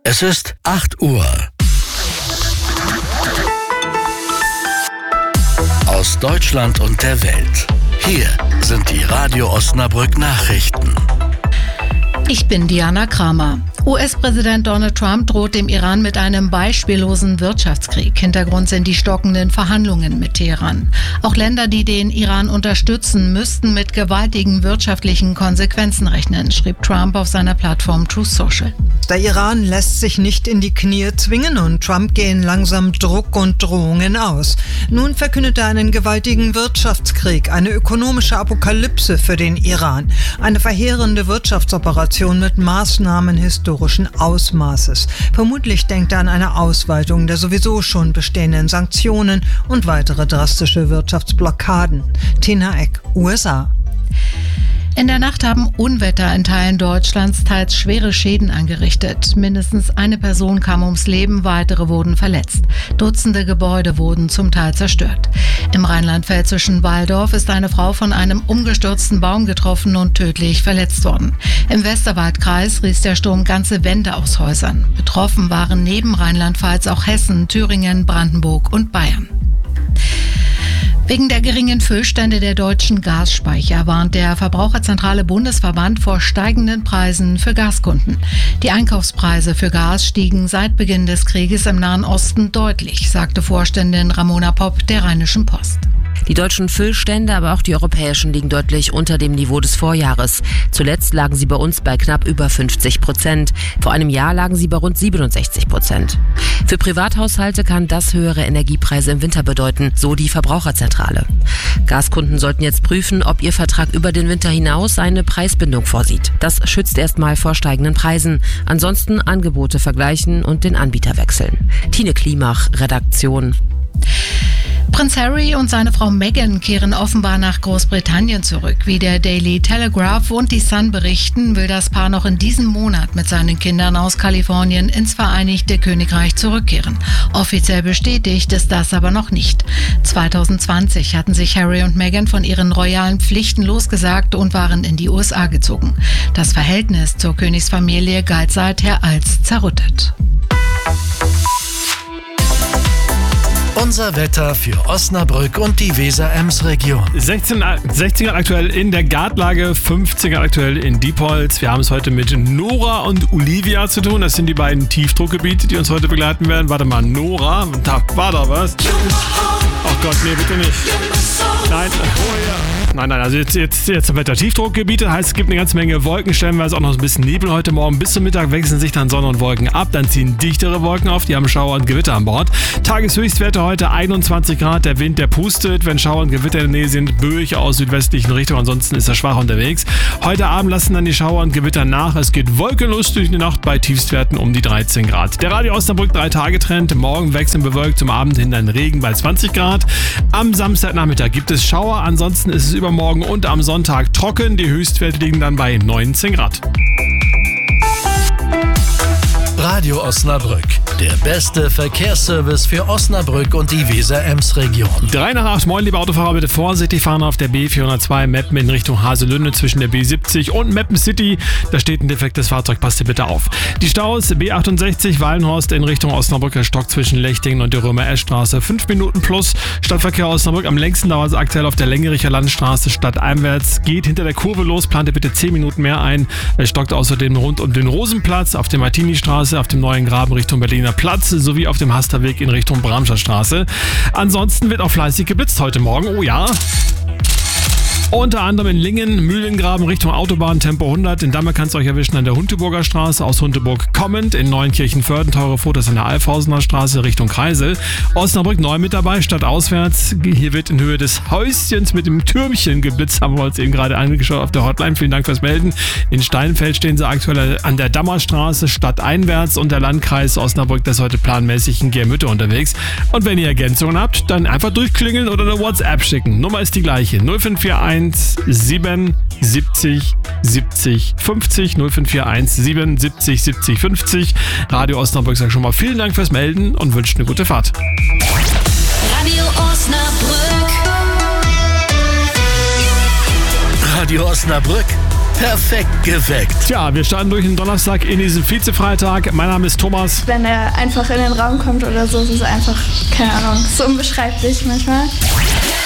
Es ist 8 Uhr. Aus Deutschland und der Welt. Hier sind die Radio Osnabrück Nachrichten. Ich bin Diana Kramer. US-Präsident Donald Trump droht dem Iran mit einem beispiellosen Wirtschaftskrieg. Hintergrund sind die stockenden Verhandlungen mit Teheran. Auch Länder, die den Iran unterstützen, müssten mit gewaltigen wirtschaftlichen Konsequenzen rechnen, schrieb Trump auf seiner Plattform Truth Social. Der Iran lässt sich nicht in die Knie zwingen und Trump gehen langsam Druck und Drohungen aus. Nun verkündet er einen gewaltigen Wirtschaftskrieg, eine ökonomische Apokalypse für den Iran, eine verheerende Wirtschaftsoperation mit Maßnahmen historischen Ausmaßes. Vermutlich denkt er an eine Ausweitung der sowieso schon bestehenden Sanktionen und weitere drastische Wirtschaftsblockaden. Tina Eck, USA. In der Nacht haben Unwetter in Teilen Deutschlands teils schwere Schäden angerichtet. Mindestens eine Person kam ums Leben, weitere wurden verletzt. Dutzende Gebäude wurden zum Teil zerstört. Im rheinland-pfälzischen Walldorf ist eine Frau von einem umgestürzten Baum getroffen und tödlich verletzt worden. Im Westerwaldkreis riss der Sturm ganze Wände aus Häusern. Betroffen waren neben Rheinland-Pfalz auch Hessen, Thüringen, Brandenburg und Bayern. Wegen der geringen Füllstände der deutschen Gasspeicher warnt der Verbraucherzentrale Bundesverband vor steigenden Preisen für Gaskunden. Die Einkaufspreise für Gas stiegen seit Beginn des Krieges im Nahen Osten deutlich, sagte Vorständin Ramona Popp der Rheinischen Post. Die deutschen Füllstände, aber auch die europäischen, liegen deutlich unter dem Niveau des Vorjahres. Zuletzt lagen sie bei uns bei knapp über 50%. Vor einem Jahr lagen sie bei rund 67%. Für Privathaushalte kann das höhere Energiepreise im Winter bedeuten, so die Verbraucherzentrale. Gaskunden sollten jetzt prüfen, ob ihr Vertrag über den Winter hinaus eine Preisbindung vorsieht. Das schützt erstmal vor steigenden Preisen. Ansonsten Angebote vergleichen und den Anbieter wechseln. Tine Klimach, Redaktion. Prinz Harry und seine Frau Meghan kehren offenbar nach Großbritannien zurück. Wie der Daily Telegraph und die Sun berichten, will das Paar noch in diesem Monat mit seinen Kindern aus Kalifornien ins Vereinigte Königreich zurückkehren. Offiziell bestätigt ist das aber noch nicht. 2020 hatten sich Harry und Meghan von ihren royalen Pflichten losgesagt und waren in die USA gezogen. Das Verhältnis zur Königsfamilie galt seither als zerrüttet. Unser Wetter für Osnabrück und die Weser-Ems-Region. 16 Grad aktuell in der Gartlage, 15 Grad aktuell in Diepholz. Wir haben es heute mit Nora und Olivia zu tun. Das sind die beiden Tiefdruckgebiete, die uns heute begleiten werden. Warte mal, Nora, da war da was? Oh Gott, nee, bitte nicht. Nein, Nein, also jetzt Wetter. Tiefdruckgebiete heißt, es gibt eine ganze Menge Wolken, stellenweise auch noch ein bisschen Nebel heute Morgen. Bis zum Mittag wechseln sich dann Sonne und Wolken ab, dann ziehen dichtere Wolken auf, die haben Schauer und Gewitter an Bord. Tageshöchstwerte heute 21 Grad, der Wind, der pustet, wenn Schauer und Gewitter in der Nähe sind, böig aus südwestlichen Richtung, ansonsten ist er schwach unterwegs. Heute Abend lassen dann die Schauer und Gewitter nach, es geht wolkenlos durch die Nacht bei Tiefstwerten um die 13 Grad. Der Radio Osnabrück 3-Tage-Trend, morgen wechseln bewölkt, zum Abend hin dann Regen bei 20 Grad. Am Samstagnachmittag gibt es Schauer, ansonsten ist es übermorgen und am Sonntag trocken. Die Höchstwerte liegen dann bei 19 Grad. Radio Osnabrück, der beste Verkehrsservice für Osnabrück und die Weser-Ems-Region. 7:03, moin liebe Autofahrer, bitte vorsichtig fahren auf der B402 Meppen in Richtung Haselünne zwischen der B70 und Meppen City. Da steht ein defektes Fahrzeug, passt ihr bitte auf. Die Staus B68 Wallenhorst in Richtung Osnabrücker Stock zwischen Lechtingen und der Römer-Esch-Straße. 5 Minuten plus. Stadtverkehr Osnabrück am längsten dauert es aktuell auf der Längericher Landstraße stadteinwärts. Geht hinter der Kurve los, plant ihr bitte 10 Minuten mehr ein. Es stockt außerdem rund um den Rosenplatz, auf der Martini-Straße, auf dem Neuen Graben Richtung Berliner Platz sowie auf dem Hasterweg in Richtung Bramscherstraße. Ansonsten wird auch fleißig geblitzt heute Morgen. Oh ja. Unter anderem in Lingen, Mühlengraben Richtung Autobahn, Tempo 100. In Damme kannst du euch erwischen an der Hunteburger Straße, aus Hunteburg kommend. In Neunkirchen-Förden teure Fotos an der Alfhausener Straße Richtung Kreisel. Osnabrück neu mit dabei, stadtauswärts. Hier wird in Höhe des Häuschens mit dem Türmchen geblitzt, haben wir uns eben gerade angeschaut auf der Hotline. Vielen Dank fürs Melden. In Steinfeld stehen sie aktuell an der Dammerstraße, stadteinwärts, und der Landkreis Osnabrück, das ist heute planmäßig in Germütte unterwegs. Und wenn ihr Ergänzungen habt, dann einfach durchklingeln oder eine WhatsApp schicken. Nummer ist die gleiche, 0541 70 70 50 0541 70 70 50. Radio Osnabrück sagt schon mal vielen Dank fürs Melden und wünscht eine gute Fahrt. Radio Osnabrück. Radio Osnabrück Perfekt geweckt. Tja, wir starten durch den Donnerstag in diesen Vize-Freitag. Mein Name ist Thomas. Wenn er einfach in den Raum kommt oder so, ist es einfach, keine Ahnung, so unbeschreiblich manchmal.